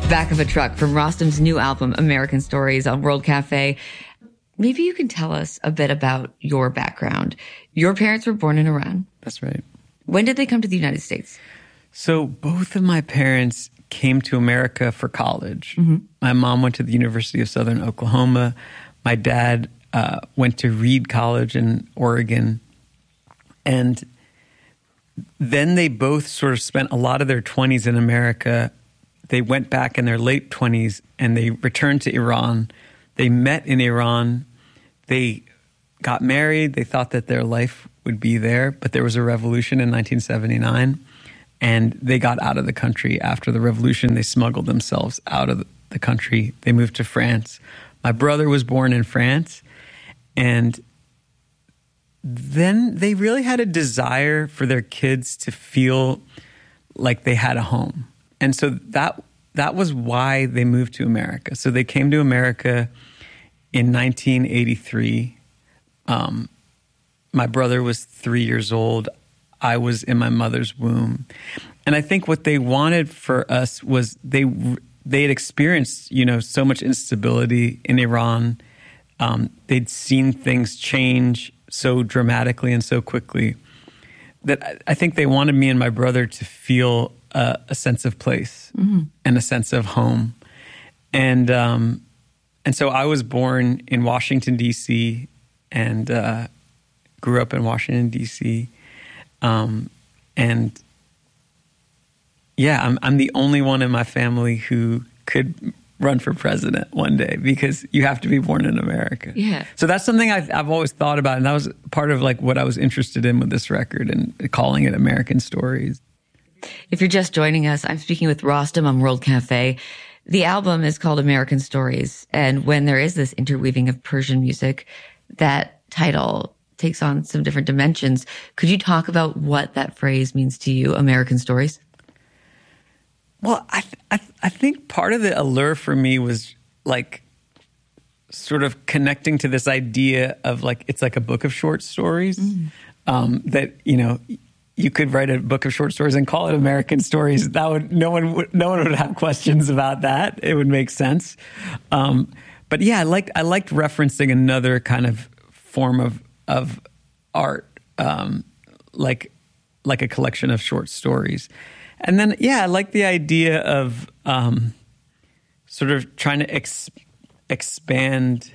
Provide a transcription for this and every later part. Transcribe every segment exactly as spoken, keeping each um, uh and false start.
Back of a Truck from Rostam's new album, American Stories, on World Cafe. Maybe you can tell us a bit about your background. Your parents were born in Iran. That's right. When did they come to the United States? So both of my parents came to America for college. Mm-hmm. My mom went to the University of Southern Oklahoma. My dad uh, went to Reed College in Oregon. And then they both sort of spent a lot of their twenties in America. They went back in their late twenties and they returned to Iran. They met in Iran. They got married. They thought that their life would be there, but there was a revolution in nineteen seventy-nine and they got out of the country after the revolution. They smuggled themselves out of the country. They moved to France. My brother was born in France, and then they really had a desire for their kids to feel like they had a home. And so that that was why they moved to America. So they came to America in nineteen eighty-three. Um, my brother was three years old. I was in my mother's womb. And I think what they wanted for us was they they had experienced, you know, so much instability in Iran. Um, they'd seen things change so dramatically and so quickly that I, I think they wanted me and my brother to feel Uh, a sense of place mm-hmm. and a sense of home. And um, and so I was born in Washington, D C and uh, grew up in Washington, D C Um, and yeah, I'm, I'm the only one in my family who could run for president one day because you have to be born in America. Yeah. So that's something I've, I've always thought about. And that was part of like what I was interested in with this record and calling it American Stories. If you're just joining us, I'm speaking with Rostam on World Cafe. The album is called American Stories. And when there is this interweaving of Persian music, that title takes on some different dimensions. Could you talk about what that phrase means to you, American Stories? Well, I, th- I, th- I think part of the allure for me was like sort of connecting to this idea of like, it's like a book of short stories mm. um, that, you know, you could write a book of short stories and call it American Stories. That would no one would no one would have questions about that. It would make sense. Um, but yeah, I liked I liked referencing another kind of form of of art, um, like like a collection of short stories. And then yeah, I like the idea of um, sort of trying to ex- expand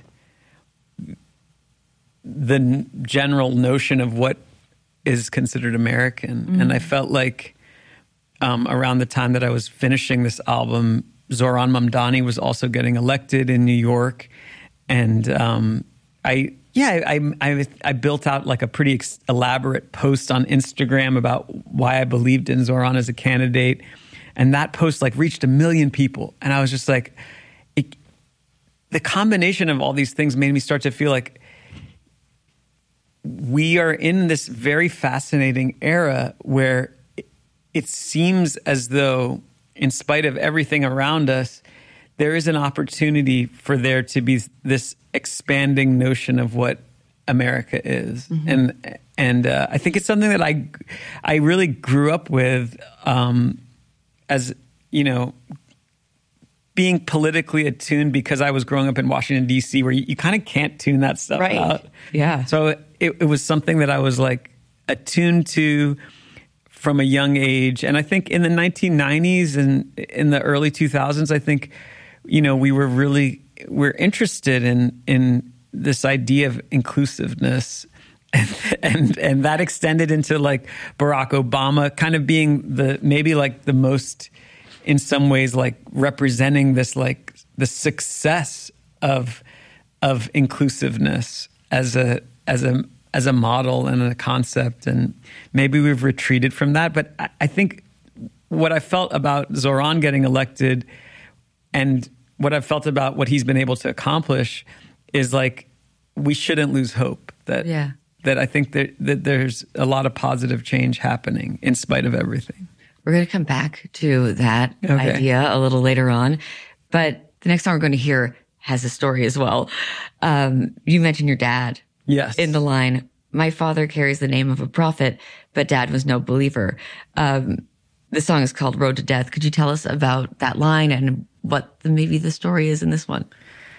the n- general notion of what is considered American. Mm. And I felt like um, around the time that I was finishing this album, Zohran Mamdani was also getting elected in New York. And um, I, yeah, I, I, I built out like a pretty ex- elaborate post on Instagram about why I believed in Zohran as a candidate. And that post like reached a million people. And I was just like, it, the combination of all these things made me start to feel like we are in this very fascinating era where it seems as though, in spite of everything around us, there is an opportunity for there to be this expanding notion of what America is. Mm-hmm. And and uh, I think it's something that I, I really grew up with um, as, you know, being politically attuned because I was growing up in Washington, D C, where you, you kind of can't tune that stuff right. out. Yeah. So it, it was something that I was like attuned to from a young age. And I think in the nineteen nineties and in the early two thousands, I think, you know, we were really, we're interested in, in this idea of inclusiveness. And, and, and that extended into like Barack Obama kind of being the, maybe like the most, in some ways, like representing this, like the success of of inclusiveness as a as a as a model and a concept. And maybe we've retreated from that. But I, I think what I felt about Zohran getting elected, and what I felt about what he's been able to accomplish, is like we shouldn't lose hope. That yeah. that I think that that there's a lot of positive change happening in spite of everything. We're going to come back to that okay. idea a little later on. But the next song we're going to hear has a story as well. Um, you mentioned your dad. Yes. In the line, my father carries the name of a prophet, but dad was no believer. Um, the song is called Road to Death. Could you tell us about that line and what the, maybe the story is in this one?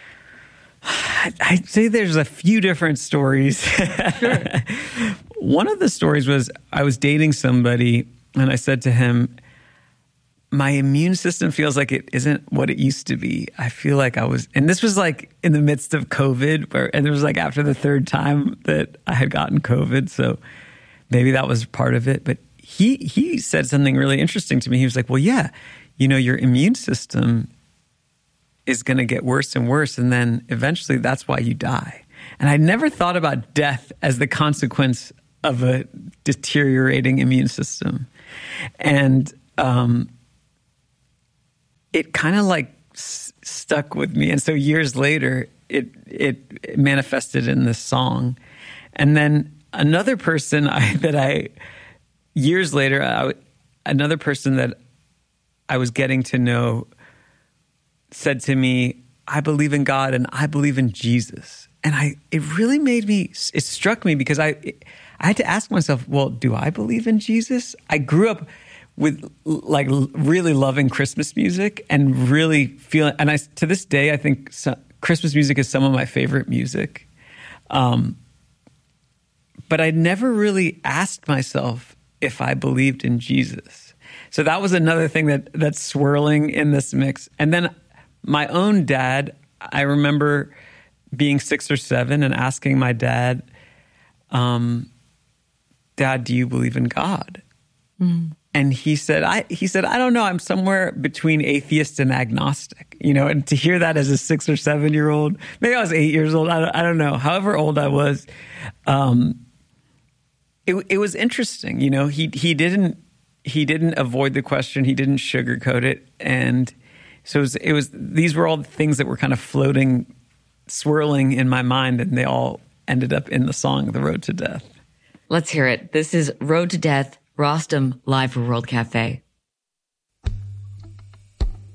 I'd say there's a few different stories. Sure. One of the stories was I was dating somebody and I said to him, my immune system feels like it isn't what it used to be. I feel like I was, and this was like in the midst of COVID, where, and it was like after the third time that I had gotten COVID. So maybe that was part of it. But he, he said something really interesting to me. He was like, well, yeah, you know, your immune system is going to get worse and worse. And then eventually that's why you die. And I never thought about death as the consequence of a deteriorating immune system. And, um, it kind of like s- stuck with me. And so years later, it, it it manifested in this song. And then another person I, that I, years later, I, another person that I was getting to know said to me, I believe in God and I believe in Jesus. And I, it really made me, it struck me because I, I had to ask myself, well, do I believe in Jesus? I grew up with like really loving Christmas music and really feeling, and I, to this day, I think so, Christmas music is some of my favorite music. Um, but I never really asked myself if I believed in Jesus. So that was another thing that that's swirling in this mix. And then my own dad, I remember being six or seven and asking my dad, um, Dad, do you believe in God? Mm. And he said, I, he said, I don't know. I'm somewhere between atheist and agnostic, you know, and to hear that as a six or seven year old, maybe I was eight years old. I don't, I don't know. However old I was, um, it, it was interesting. You know, he, he didn't, he didn't avoid the question. He didn't sugarcoat it. And so it was, it was, these were all the things that were kind of floating, swirling in my mind, and they all ended up in the song, The Road to Death. Let's hear it. This is Road to Death, Rostam, live for World Cafe.